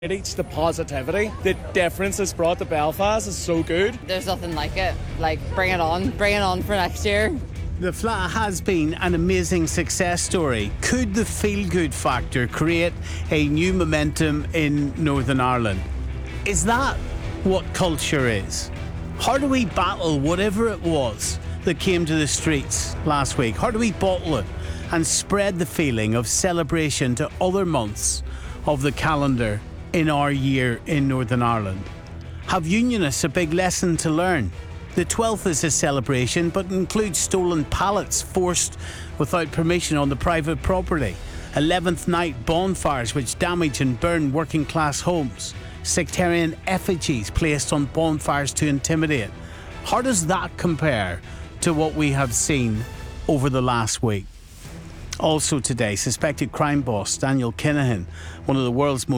It's the positivity. The difference it's brought to Belfast is so good. There's nothing like it. Like, bring it on for next year. The Fleadh has been an amazing success story. Could the feel-good factor create a new momentum in Northern Ireland? Is that what culture is? How do we battle whatever it was that came to the streets last week? How do we bottle it and spread the feeling of celebration to other months of the calendar in our year in Northern Ireland? Have Unionists a big lesson to learn? The 12th is a celebration, but includes stolen pallets forced without permission on the private property, 11th night bonfires which damage and burn working class homes, sectarian effigies placed on bonfires to intimidate. How does that compare to what we have seen over the last week? Also today, suspected crime boss Daniel Kinahan, one of the world's most